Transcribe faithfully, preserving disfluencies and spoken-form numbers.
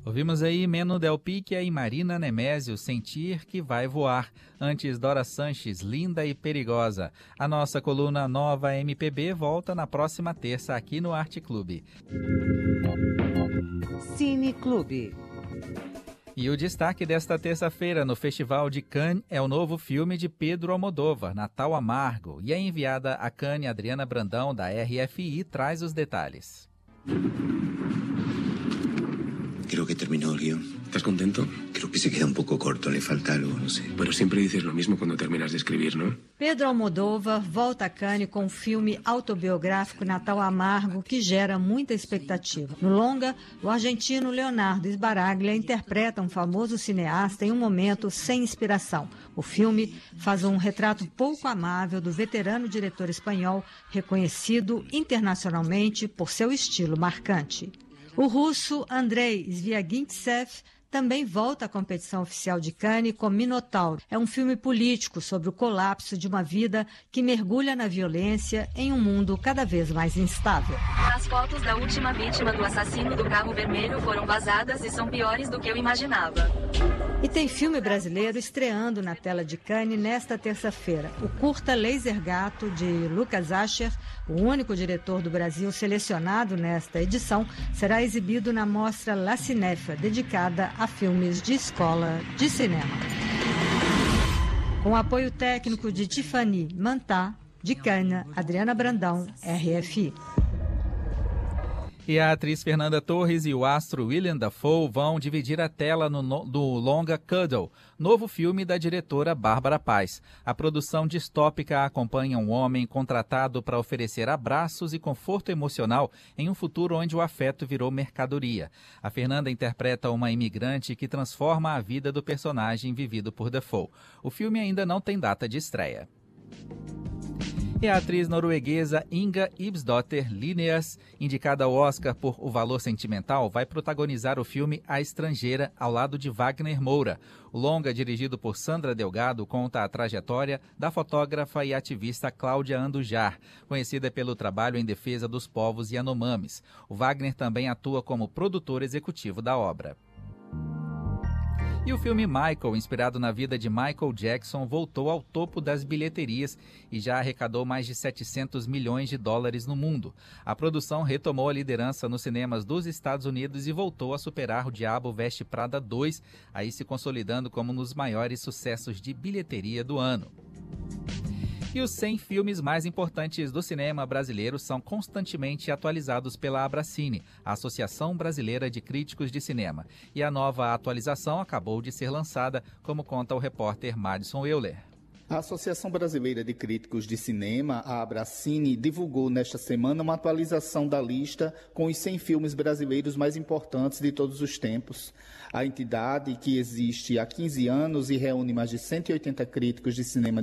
Ouvimos aí Meno Del Picchia e Marina Nemésio, Sentir que Vai Voar. Antes, Dora Sanches, Linda e Perigosa. A nossa coluna Nova M P B volta na próxima terça aqui no Arte Clube. Cine Clube. E o destaque desta terça-feira no Festival de Cannes é o novo filme de Pedro Almodóvar, Natal Amargo. E a enviada a Cannes, Adriana Brandão, da R F I, traz os detalhes. Creo que terminó el guión. ¿Estás contento? Creo que se queda un poco corto, le falta algo, no sé. Pero siempre dices lo mismo cuando terminas de escribir, ¿no? Pedro Almodóvar volta a Cannes com o filme autobiográfico Natal Amargo, que gera muita expectativa. No longa, o argentino Leonardo Sbaraglia interpreta um famoso cineasta em um momento sem inspiração. O filme faz um retrato pouco amável do veterano diretor espanhol, reconhecido internacionalmente por seu estilo marcante. O russo Andrei Zvyagintsev também volta à competição oficial de Cannes com Minotauro. É um filme político sobre o colapso de uma vida que mergulha na violência em um mundo cada vez mais instável. As fotos da última vítima do assassino do carro vermelho foram vazadas e são piores do que eu imaginava. E tem filme brasileiro estreando na tela de Cannes nesta terça-feira. O curta Laser Gato, de Lucas Ascher, o único diretor do Brasil selecionado nesta edição, será exibido na mostra La Cinefa, dedicada a filmes de escola de cinema. Com apoio técnico de Tiffany Mantá, de Cannes, Adriana Brandão, R F I. E a atriz Fernanda Torres e o astro Willem Dafoe vão dividir a tela no, no, do longa Cuddle, novo filme da diretora Bárbara Paz. A produção distópica acompanha um homem contratado para oferecer abraços e conforto emocional em um futuro onde o afeto virou mercadoria. A Fernanda interpreta uma imigrante que transforma a vida do personagem vivido por Dafoe. O filme ainda não tem data de estreia. E a atriz norueguesa Inga Ibsdotter Linnaeus, indicada ao Oscar por O Valor Sentimental, vai protagonizar o filme A Estrangeira, ao lado de Wagner Moura. O longa, dirigido por Sandra Delgado, conta a trajetória da fotógrafa e ativista Cláudia Andujar, conhecida pelo trabalho em defesa dos povos Yanomamis. O Wagner também atua como produtor executivo da obra. E o filme Michael, inspirado na vida de Michael Jackson, voltou ao topo das bilheterias e já arrecadou mais de setecentos milhões de dólares no mundo. A produção retomou a liderança nos cinemas dos Estados Unidos e voltou a superar O Diabo Veste Prada dois, aí se consolidando como um dos maiores sucessos de bilheteria do ano. E os cem filmes mais importantes do cinema brasileiro são constantemente atualizados pela Abracine, a Associação Brasileira de Críticos de Cinema. E a nova atualização acabou de ser lançada, como conta o repórter Madison Euler. A Associação Brasileira de Críticos de Cinema, a Abracine, divulgou nesta semana uma atualização da lista com os cem filmes brasileiros mais importantes de todos os tempos. A entidade, que existe há quinze anos e reúne mais de cento e oitenta críticos de cinema